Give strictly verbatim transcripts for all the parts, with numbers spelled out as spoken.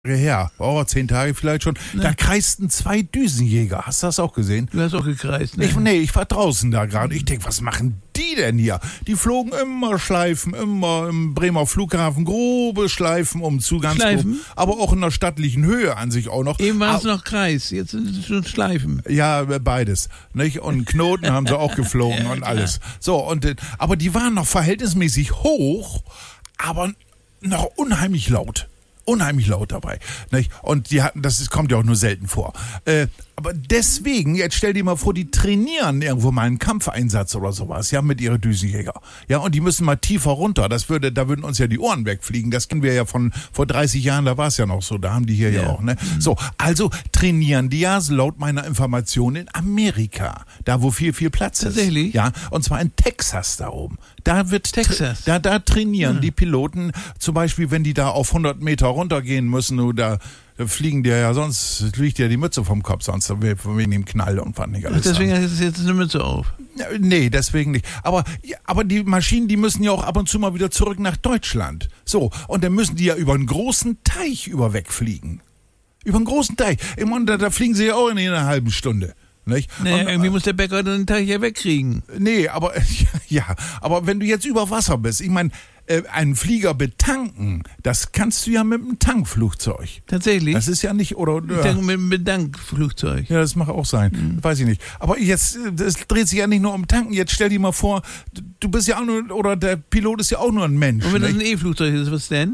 her, oh, zehn Tage vielleicht schon, Ne. da kreisten zwei Düsenjäger. Hast du das auch gesehen? Du hast auch gekreist, ne? Ich, nee, ich war draußen da gerade. Ich denke, was machen die denn hier? Die flogen immer Schleifen, immer im Bremer Flughafen, grobe Schleifen um zu, ganz Schleifen? grob, aber auch in der stattlichen Höhe an sich auch noch. Eben war es Ah, noch Kreis, jetzt sind es schon Schleifen. Ja, beides. Nicht? Und Knoten haben sie auch geflogen und alles. So, und, äh, aber die waren noch verhältnismäßig hoch, aber noch unheimlich laut. Unheimlich laut dabei. Nicht? Und die hatten, das ist, kommt ja auch nur selten vor. Äh, aber deswegen, jetzt stell dir mal vor, die trainieren irgendwo mal einen Kampfeinsatz oder sowas, ja, mit ihren Düsenjäger. Ja, und die müssen mal tiefer runter. Das würde, da würden uns ja die Ohren wegfliegen. Das kennen wir ja von vor dreißig Jahren, da war es ja noch so. Da haben die hier ja, Ja. auch, ne? So, also trainieren die ja, laut meiner Information, in Amerika. Da, wo viel, viel Platz ist. Tatsächlich? Ja, und zwar in Texas da oben. Da wird, Texas? Da, da trainieren Ja. die Piloten, zum Beispiel, wenn die da auf hundert Meter runtergehen müssen, nur da, da fliegen dir ja, sonst fliegt dir die Mütze vom Kopf, sonst wegen dem Knall und was nicht alles. Deswegen hat es jetzt eine Mütze auf. Ja, nee, deswegen nicht. Aber, ja, aber die Maschinen, die müssen ja auch ab und zu mal wieder zurück nach Deutschland. So, und dann müssen die ja über einen großen Teich über wegfliegen. Über einen großen Teich. Ich meine, da, da fliegen sie ja auch in einer halben Stunde. Nicht? Naja, Und, irgendwie muss der Bäcker den Teig ja wegkriegen. Nee, aber ja, aber wenn du jetzt über Wasser bist, ich meine, äh, einen Flieger betanken, das kannst du ja mit einem Tankflugzeug. Tatsächlich? Das ist ja nicht, oder? Ich denke mit einem Bedankflugzeug. Ja, das mag auch sein. Mhm. Weiß ich nicht. Aber jetzt, äh, das dreht sich ja nicht nur um Tanken. Jetzt stell dir mal vor, du bist ja auch nur, oder der Pilot ist ja auch nur ein Mensch. Und wenn das nicht? ein E-Flugzeug ist, was denn?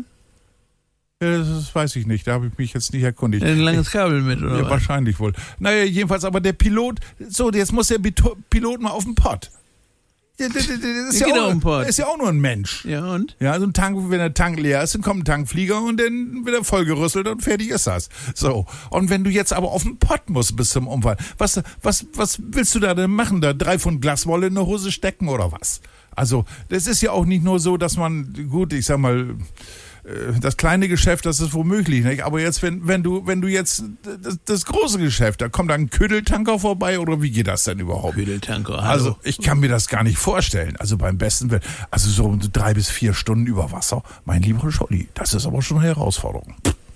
Ja, das weiß ich nicht. Da habe ich mich jetzt nicht erkundigt. Ein langes Kabel mit, oder Ja, was? wahrscheinlich wohl. Naja, jedenfalls, aber der Pilot, so, jetzt muss der Bito- Pilot mal auf den Pott. Der, der, der, der ist, Der ja geht auch, auf den Pott. ist ja auch nur ein Mensch. Ja, und? Ja, also ein Tank, wenn der Tank leer ist, dann kommt ein Tankflieger und dann wird er vollgerüsselt und fertig ist das. So. Und wenn du jetzt aber auf den Pott musst bis zum Unfall, was, was, was willst du da denn machen? Da drei Pfund Glaswolle in der Hose stecken oder was? Also, das ist ja auch nicht nur so, dass man, gut, ich sag mal, das kleine Geschäft, das ist womöglich, nicht? Aber jetzt, wenn, wenn du, wenn du jetzt das, das große Geschäft, da kommt da ein Ködeltanker vorbei oder wie geht das denn überhaupt? Ködeltanker, hallo. Also ich kann mir das gar nicht vorstellen. Also beim besten Willen, also so drei bis vier Stunden über Wasser, mein lieber Scholli, das ist aber schon eine Herausforderung.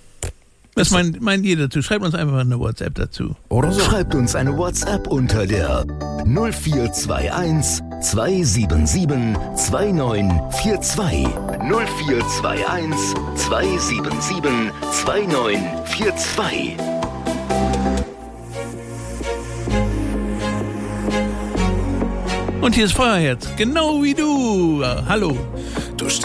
Was meint, meint ihr dazu? Schreibt uns einfach eine WhatsApp dazu. Oder so? Schreibt uns eine WhatsApp unter der null vier zwei eins zwei sieben sieben zwei neun vier zwei. null vier zwei eins zwei sieben sieben zwei neun vier zwei. Und hier ist Feuerherz, genau wie du. Hallo.